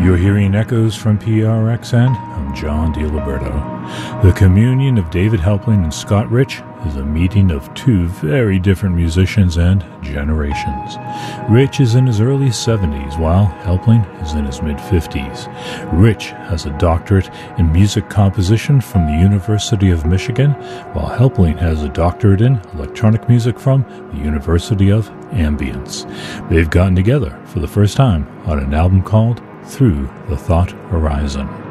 You're hearing echoes from PRXN. I'm John DiLiberto. The communion of David Helpling and Scott Rich is a meeting of two very different musicians and generations. Rich is in his early 70s, while Helpling is in his mid-50s. Rich has a doctorate in music composition from the University of Michigan, while Helpling has a doctorate in electronic music from the University of Ambience. They've gotten together for the first time on an album called Through the Thought Horizon.